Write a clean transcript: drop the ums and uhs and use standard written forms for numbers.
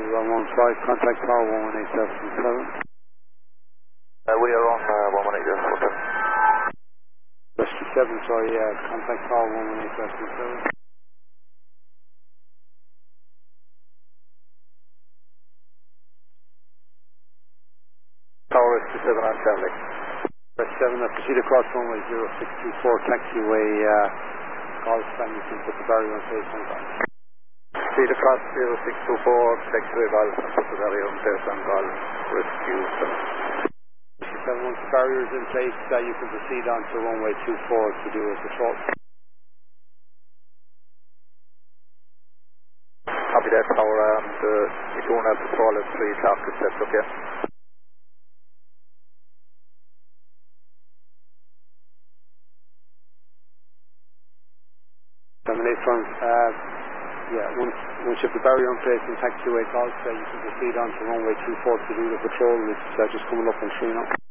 115, contact power 118.7. We are on 118.7. Rescue 7, sorry, contact power 118.7. Tower Rescue 7 on Charlie. Rescue 7, proceed across runway 0624, taxiway, Golf, and you can put the barrier on place on Golf. Proceed across 0624, taxiway Golf, and put the barrier on place on Golf, Rescue 7. Rescue 7, once the barrier is in place, you can proceed on to runway 24 to do a patrol. Copy that, Tower, and if you want to patrol at 3 o'clock, if that's okay. Terminate from, once you have the barrier in place in taxiway Golf, you can proceed on to runway 24 to do the patrol, which is just coming up on 3 now.